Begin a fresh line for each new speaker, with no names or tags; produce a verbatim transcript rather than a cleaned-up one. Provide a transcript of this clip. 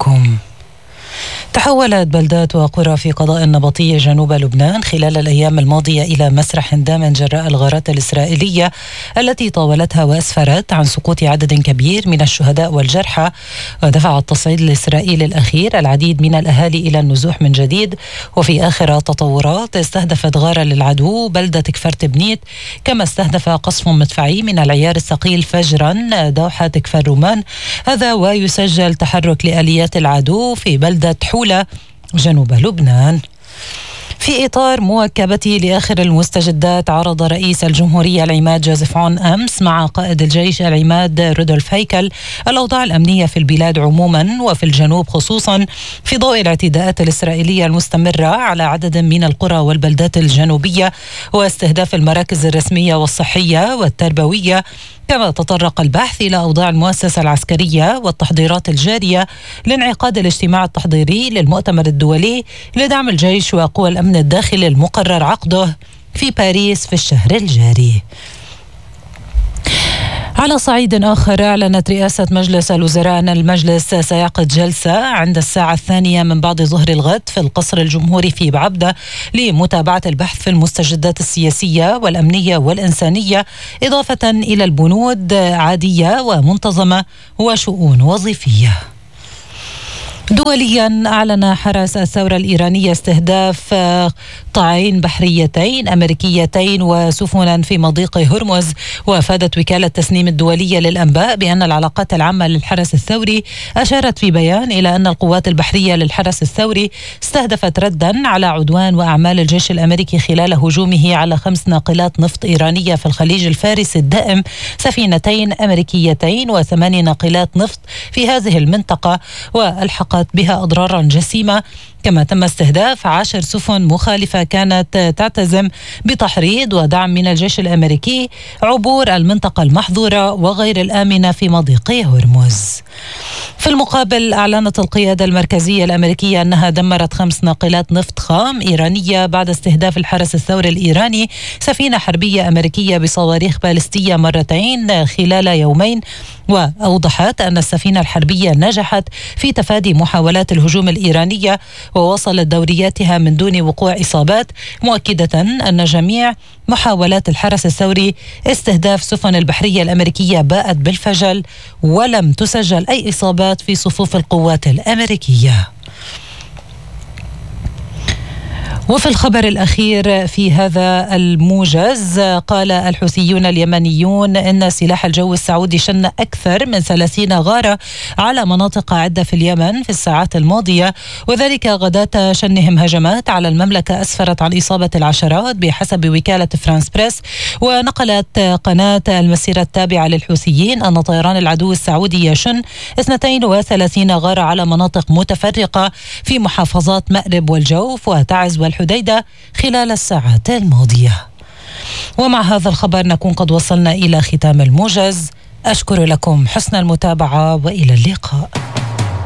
بكم. تحولت بلدات وقرى في قضاء النبطية جنوب لبنان خلال الأيام الماضية إلى مسرح دام جراء الغارات الإسرائيلية التي طاولتها وأسفرت عن سقوط عدد كبير من الشهداء والجرحى، ودفع التصعيد الإسرائيلي الأخير العديد من الأهالي إلى النزوح من جديد. وفي آخر تطورات استهدفت غارة للعدو بلدة كفر تبنيت، كما استهدف قصف مدفعي من العيار الثقيل فجرا دوحة كفر رومان. هذا ويسجل تحرك لآليات العدو في بلدة حولة جنوب لبنان. في إطار مواكبته لآخر المستجدات، عرض رئيس الجمهورية العماد جوزيف عون أمس مع قائد الجيش العماد رودولف هيكل الأوضاع الأمنية في البلاد عموما وفي الجنوب خصوصا، في ضوء الاعتداءات الإسرائيلية المستمرة على عدد من القرى والبلدات الجنوبية واستهداف المراكز الرسمية والصحية والتربوية. كما تطرق البحث إلى أوضاع المؤسسة العسكرية والتحضيرات الجارية لانعقاد الاجتماع التحضيري للمؤتمر الدولي لدعم الجيش وقوى الأمن الداخلي المقرر عقده في باريس في الشهر الجاري. على صعيد آخر، أعلنت رئاسة مجلس الوزراء أن المجلس سيعقد جلسة عند الساعة الثانية من بعد ظهر الغد في القصر الجمهوري في بعبدة لمتابعة البحث في المستجدات السياسية والأمنية والإنسانية، إضافة إلى البنود عادية ومنتظمة وشؤون وظيفية. دوليا، أعلن حرس الثورة الإيرانية استهداف قاعين بحريتين أمريكيتين وسفنا في مضيق هرمز. وافادت وكالة تسنيم الدولية للأنباء بأن العلاقات العامة للحرس الثوري أشارت في بيان إلى أن القوات البحرية للحرس الثوري استهدفت ردا على عدوان وأعمال الجيش الأمريكي خلال هجومه على خمس ناقلات نفط إيرانية في الخليج الفارسي الدائم، سفينتين أمريكيتين وثماني ناقلات نفط في هذه المنطقة، والحقت بها أضرارا جسيمة. كما تم استهداف عشر سفن مخالفة كانت تعتزم بتحريض ودعم من الجيش الأمريكي عبور المنطقة المحظورة وغير الآمنة في مضيق هرمز. في المقابل، أعلنت القيادة المركزية الأمريكية أنها دمرت خمس ناقلات نفط خام إيرانية بعد استهداف الحرس الثوري الإيراني سفينة حربية أمريكية بصواريخ باليستية مرتين خلال يومين. وأوضحت أن السفينة الحربية نجحت في تفادي محاولات الهجوم الإيرانية ووصلت دورياتها من دون وقوع إصابات، مؤكدة أن جميع محاولات الحرس الثوري استهداف سفن البحرية الأمريكية باءت بالفشل، ولم تسجل أي إصابات في صفوف القوات الأمريكية. وفي الخبر الأخير في هذا الموجز، قال الحوثيون اليمنيون إن سلاح الجو السعودي شن أكثر من ثلاثين غارة على مناطق عدة في اليمن في الساعات الماضية، وذلك غداة شنهم هجمات على المملكة أسفرت عن إصابة العشرات بحسب وكالة فرانس بريس. ونقلت قناة المسيرة التابعة للحوثيين أن طيران العدو السعودي يشن اثنتين وثلاثين غارة على مناطق متفرقة في محافظات مأرب والجوف وتعز والحديدة خلال الساعات الماضية. ومع هذا الخبر نكون قد وصلنا إلى ختام الموجز. أشكر لكم حسن المتابعة وإلى اللقاء.